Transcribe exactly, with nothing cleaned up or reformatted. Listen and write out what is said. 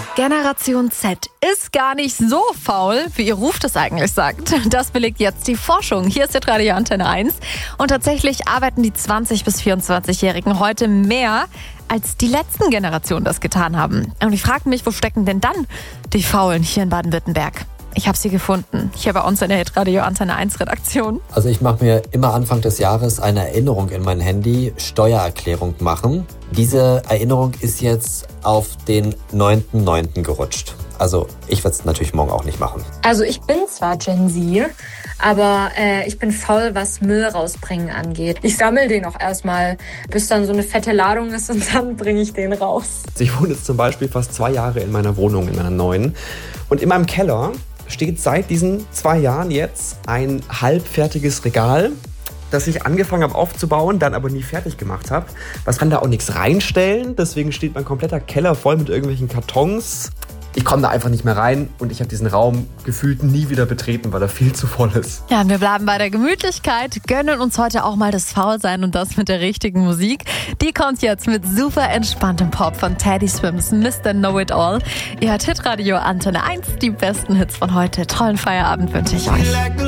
Generation Z ist gar nicht so faul, wie ihr Ruf das eigentlich sagt. Das belegt jetzt die Forschung. Hier ist der Radio Antenne eins. Und tatsächlich arbeiten die zwanzig- bis vierundzwanzigjährigen heute mehr, als die letzten Generationen das getan haben. Und ich frage mich, wo stecken denn dann die Faulen hier in Baden-Württemberg? Ich habe sie gefunden, hier bei uns in der Hitradio Antenne eins Redaktion. Also ich mache mir immer Anfang des Jahres eine Erinnerung in mein Handy, Steuererklärung machen. Diese Erinnerung ist jetzt auf den neunten neunten gerutscht. Also ich werde es natürlich morgen auch nicht machen. Also ich bin zwar Gen Z, aber äh, ich bin faul, was Müll rausbringen angeht. Ich sammle den auch erstmal, bis dann so eine fette Ladung ist und dann bringe ich den raus. Ich wohne jetzt zum Beispiel fast zwei Jahre in meiner Wohnung, in meiner neuen. Und in meinem Keller steht seit diesen zwei Jahren jetzt ein halbfertiges Regal, das ich angefangen habe aufzubauen, dann aber nie fertig gemacht habe. Man kann da auch nichts reinstellen, deswegen steht mein kompletter Keller voll mit irgendwelchen Kartons. Ich komme da einfach nicht mehr rein und ich habe diesen Raum gefühlt nie wieder betreten, weil er viel zu voll ist. Ja, und wir bleiben bei der Gemütlichkeit, gönnen uns heute auch mal das Faulsein und das mit der richtigen Musik. Die kommt jetzt mit super entspanntem Pop von Teddy Swims, Mister Know-It-All. Ihr hört Hitradio Antenne eins, die besten Hits von heute. Tollen Feierabend wünsche ich euch.